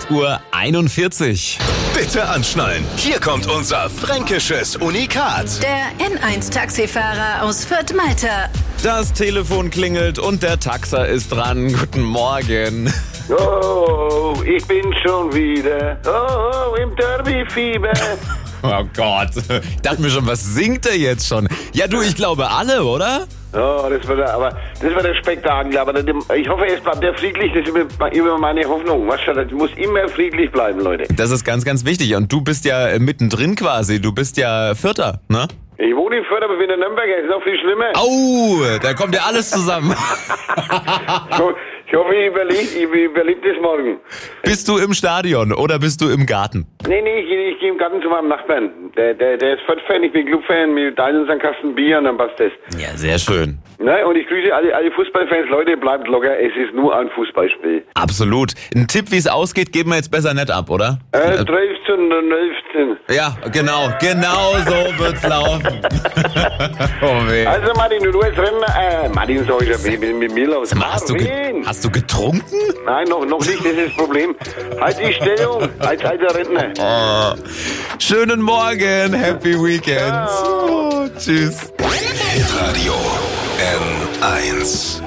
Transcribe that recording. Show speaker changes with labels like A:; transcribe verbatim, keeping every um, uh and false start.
A: acht Uhr einundvierzig.
B: Bitte anschnallen. Hier kommt unser fränkisches Unikat.
C: Der N eins Taxifahrer aus Fürth-Malta.
A: Das Telefon klingelt und der Taxer ist dran. Guten Morgen.
D: Oh, ich bin schon wieder. Oh, im Derby-Fieber.
A: Oh Gott, ich dachte mir schon, was singt er jetzt schon? Ja du, ich glaube alle, oder?
D: Oh, das wird aber das wird ein Spektakel. Aber ich hoffe, es bleibt der friedlich. Das ist immer meine Hoffnung. Was schon, das muss immer friedlich bleiben, Leute.
A: Das ist ganz, ganz wichtig. Und du bist ja mittendrin quasi. Du bist ja Vierter, ne?
D: Ich wohne in Fürth, aber bin in Nürnberger. Das ist noch viel schlimmer.
A: Au, da kommt ja alles zusammen.
D: Ich hoffe, ich überlebe ich überleb das morgen.
A: Bist du im Stadion oder bist du im Garten?
D: Nee, nee, ich, ich gehe im Garten zu meinem Nachbarn. Der, der, der ist Fürth-Fan, ich bin Club-Fan. Wir teilen uns einen Kasten Bier und dann passt das.
A: Ja, sehr schön.
D: Ne? Und ich grüße alle, alle Fußballfans. Leute, bleibt locker. Es ist nur ein Fußballspiel.
A: Absolut. Ein Tipp, wie es ausgeht, geben wir jetzt besser nicht ab, oder?
D: Äh, dreizehn und elfzehn.
A: Ja, genau. Genau so wird's laufen. Oh weh.
D: Also Martin, du als Renner, äh, Martin, sag ich ja, mit, mit mir los.
A: Sag mal, hast, du ge- hast du getrunken?
D: Nein, noch, noch nicht, das ist das Problem. Halt die Stellung als alter Rentner.
A: Oh. Schönen Morgen, Happy Weekend. Oh, tschüss.
B: Hitradio N eins.